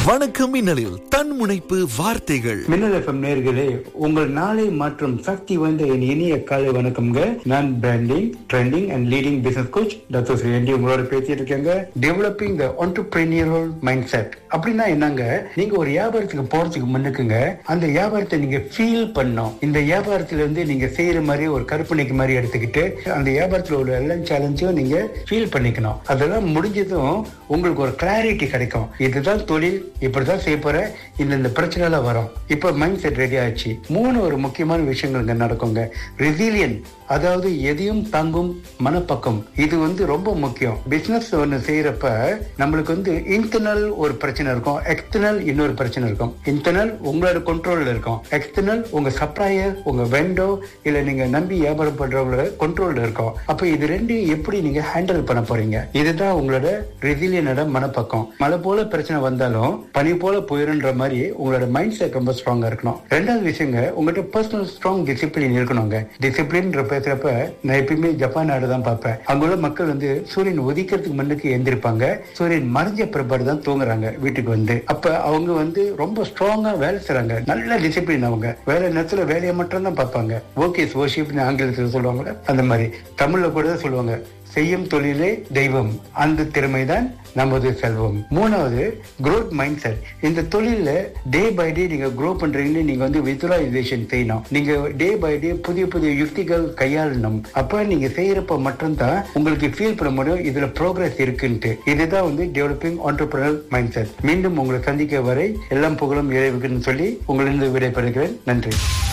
வணக்கம் மின்னலில் தன்முனைப்பு வார்த்தைகள். மின்னல் எஃப்எம் நேயர்களே, உங்கள் நாளை மற்றும் சக்தி வாய்ந்த என் இனிய காலை வணக்கம்ங்க. நான் branding, trending and leading business coach doctor Sri என்டி உங்களோட பேசிட்டு இருக்கேங்க. டெவலப்பிங் த என்டர்பிரினியரல் மைண்ட் செட் அப்படின்னா என்னங்க? நீங்க ஒரு வியாபாரத்துக்கு போறதுக்கு முன்னுக்குங்க அந்த வியாபாரத்தை நீங்க ஃபீல் பண்ணணும். இந்த வியாபாரத்துல இருந்து நீங்க செய்யற மாதிரி ஒரு கற்பனைக்கு மாதிரி எடுத்துக்கிட்டு அந்த வியாபாரத்துல உள்ள எல்லா சேலஞ்சும் நீங்க ஃபீல் பண்ணிக்கணும். அதெல்லாம் முடிஞ்சதும் உங்களுக்கு ஒரு கிளாரிட்டி கிடைக்கும். இதுதான் தொழில், இப்படிதான் செய்ய போற, இந்த பிரச்சனை எல்லாம் வரும். இப்ப மைண்ட் செட் ரெடி ஆச்சு. ஒரு முக்கியமான விஷயங்கள் இங்க நடக்குங்க. ரெசிலியன்ட், அதாவது எதையும் தாங்கும் மனப்பக்கம். இது ரொம்ப முக்கியம். பிசினஸ் ஒண்ணு செய்யறப்ப நம்மளுக்கு இன்டர்னல் ஒரு பிரச்சனை இருக்கும், எக்ஸ்டர்னல் இன்னொரு பிரச்சனை இருக்கும். இன்டர்னல் உங்களோட கண்ட்ரோல்ல இருக்கும், எக்ஸ்டர்னல் உங்க சப்ளையர், உங்க வெண்டோ, இல்ல நீங்க நம்பி வியாபாரம் பண்றவங்களோட கண்ட்ரோல்ல இருக்கும். அப்ப இது ரெண்டு எப்படி நீங்க ஹேண்டில் பண்ண போறீங்க? இதுதான் உங்களோட ரெசிலியனோட மனப்பக்கம். மழை போல பிரச்சனை வந்தாலும் பனி போல போயிருன்ற மாதிரி உங்களோட மைண்ட் செட் ரொம்ப ஸ்ட்ராங்கா இருக்கணும். ரெண்டாவது விஷயங்க, உங்கள்கிட்ட பர்சனல் ஸ்ட்ராங் டிசிப்ளின் இருக்கணுங்க. டிசிப்ளின் பேசுறப்ப நான் எப்பயுமே ஜப்பான் நாடு தான் பார்ப்பேன். அங்குள்ள மக்கள் சூரியன் உதிக்கிறதுக்கு முன்னுக்கு எந்திருப்பாங்க, சூரியன் மறைஞ்ச பிற்பாடு தான் தூங்குறாங்க வீட்டுக்கு அப்ப அவங்க ரொம்ப ஸ்ட்ராங்கா வேலை செய்றாங்க. நல்ல டிசிப்ளின். அவங்க வேலை நேரத்துல வேலையை மட்டும் தான் பார்ப்பாங்க. ஒர்க் இஸ் வொர்ஷிப் ஆங்கிலத்தில் சொல்லுவாங்க. அந்த மாதிரி தமிழ்ல கூட தான் சொல்லுவாங்க, செய்யும் தொழிலே தெய்வம், அந்த திறமைதான் நமது செல்வம். மூணாவது, growth மைண்ட் செட். இந்த தொழில டே பை டே நீங்க க்ரோ பண்றீங்கன்னு நீங்க விசுவலைசேஷன் செய்யணும். நீங்க டே பை டே புதிய புதிய யுக்திகள் கையாளணும். அப்ப நீங்க செய்யறப்ப மட்டும்தான் உங்களுக்கு ஃபீல் பண்ண முடியும் இதுல ப்ரோக்ரஸ் இருக்குன்ட்டு. இதுதான் டெவலப்பிங் என்டர்பிரினியர் மைண்ட் செட். மீண்டும் உங்களை சந்திக்க வரை எல்லாம் புகழும் இறைவுக்குன்னு சொல்லி உங்களிருந்து விடைபெறுகிறேன். நன்றி.